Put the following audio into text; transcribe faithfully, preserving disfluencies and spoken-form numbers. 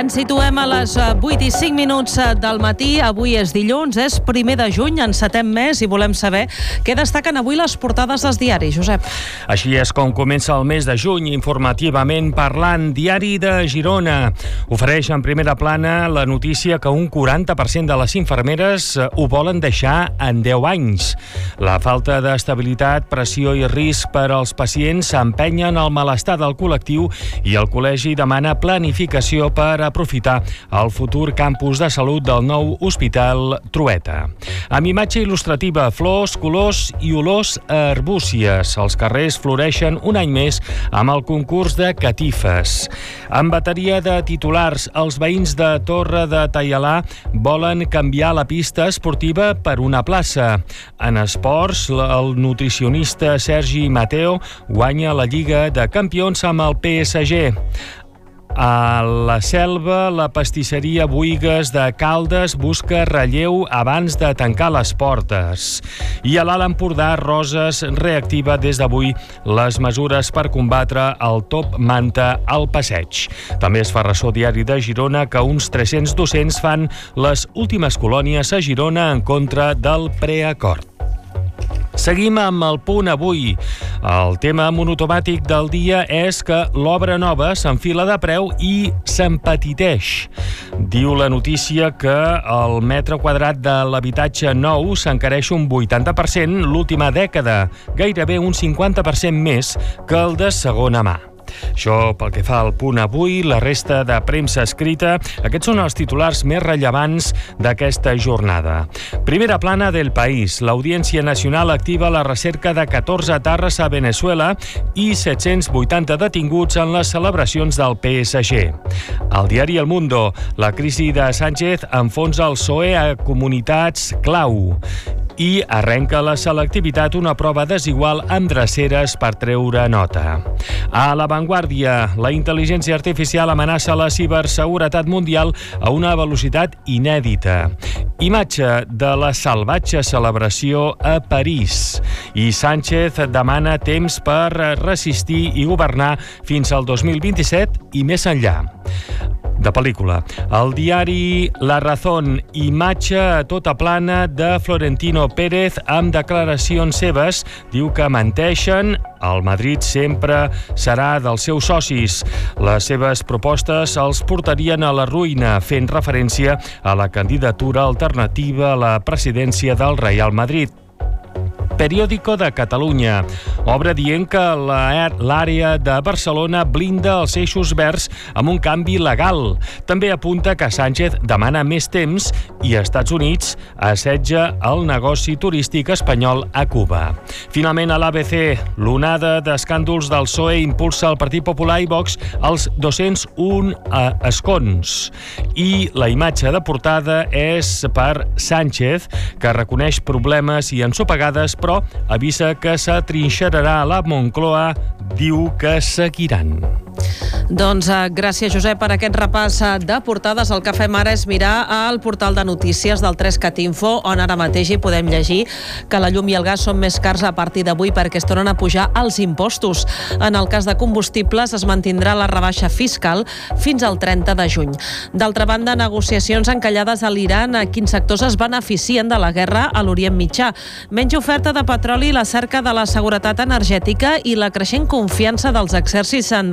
Ens situem a les vuit i cinc minuts del matí. Avui és dilluns, és primer de juny, encetem mes i volem saber què destaquen avui les portades dels diaris. Josep. Així és com comença el mes de juny, informativament parlant. Diari de Girona ofereix en primera plana la notícia que un quaranta per cent de les infermeres ho volen deixar en deu anys. La falta d'estabilitat, pressió i risc per als pacients empenyen el malestar del col·lectiu i el col·legi demana planificació per aprofitar el futur campus de salut del nou Hospital Trueta. Amb imatge il·lustrativa, flors, colors i olors arbúcies. Els carrers floreixen un any més amb el concurs de catifes. Amb bateria de titulars, els veïns de Torre de Taialà volen canviar la pista esportiva per una plaça. En esports, el nutricionista Sergi Mateo guanya la Lliga de Campions amb el P S G. A la Selva, la pastisseria Boigues de Caldes busca relleu abans de tancar les portes. I a l'Alt Empordà, Roses reactiva des d'avui les mesures per combatre el top manta al passeig. També es fa ressò Diari de Girona que uns tres-cents docents fan les últimes colònies a Girona en contra del preacord. Seguim amb el punt avui. El tema monotomàtic del dia és que l'obra nova s'enfila de preu i s'empetiteix. Diu la notícia que el metre quadrat de l'habitatge nou s'encareix un vuitanta per cent l'última dècada, gairebé un cinquanta per cent més que el de segona mà. Això pel que fa al punt avui. La resta de premsa escrita, aquests són els titulars més rellevants d'aquesta jornada. Primera plana del País. l'Audiència Nacional activa la recerca de catorze etarres a Venezuela i set-cents vuitanta detinguts en les celebracions del P S G. Al diari El Mundo, la crisi de Sánchez enfonsa el P S O E a comunitats clau. I arrenca la selectivitat, una prova desigual amb dreceres per treure nota. A La Vanguardia, la intel·ligència artificial amenaça la ciberseguretat mundial a una velocitat inèdita. Imatge de la salvatge celebració a París. I Sánchez demana temps per resistir i governar fins al dos mil vint-i-set i més enllà. De pel·lícula. El diari La Razón, imatge a tota plana de Florentino Pérez amb declaracions seves. Diu que menteixen, el Madrid sempre serà dels seus socis. Les seves propostes els portarien a la ruïna, fent referència a la candidatura alternativa a la presidència del Real Madrid. Periódico de Catalunya obre dient que l'àrea de Barcelona blinda els eixos verds amb un canvi legal. També apunta que Sánchez demana més temps i Estats Units assetja el negoci turístic espanyol a Cuba. Finalment, a l'A B C, l'onada d'escàndols del P S O E impulsa el Partit Popular i Vox als dos-cents un escons. I la imatge de portada és per Sánchez, que reconeix problemes i ensopegades, però avisa que s'atrinxerarà a la Moncloa, diu que seguiran. Doncs uh, gràcies, Josep, per aquest repàs de portades. El que fem ara és mirar al portal de notícies del tres cat info, on ara mateix hi podem llegir que la llum i el gas són més cars a partir d'avui perquè es tornen a pujar els impostos. En el cas de combustibles es mantindrà la rebaixa fiscal fins al trenta de juny. D'altra banda, negociacions encallades a l'Iran. Quins sectors es beneficien de la guerra a l'Orient Mitjà? Menys oferta de petroli, la cerca de la seguretat energètica i la creixent confiança dels exèrcits en